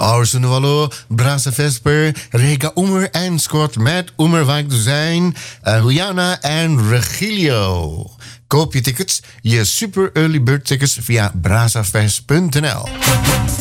Arsenal, Brasa Vesper, Rega Oemer en Scott met Oemer Wijk zijn, Huyana en Regilio. Koop je tickets, je super early bird tickets via brazafest.nl.